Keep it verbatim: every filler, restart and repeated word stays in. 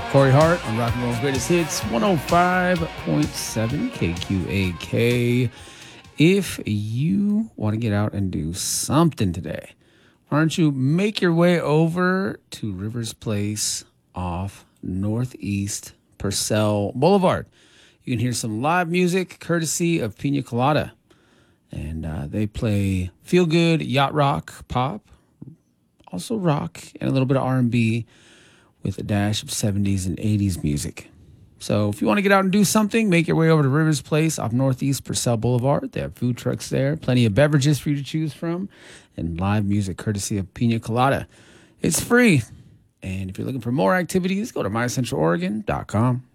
Corey Hart on Rock and Roll's Greatest Hits, one oh five point seven K Q A K. If you want to get out and do something today, why don't you make your way over to Rivers Place off Northeast Purcell Boulevard. You can hear some live music courtesy of Pina Colada. And uh, they play feel-good yacht rock, pop, also rock, and a little bit of R and B with a dash of seventies and eighties music. So if you want to get out and do something, make your way over to Rivers Place off Northeast Purcell Boulevard. They have food trucks there, plenty of beverages for you to choose from, and live music courtesy of Pina Colada. It's free. And if you're looking for more activities, go to my central oregon dot com.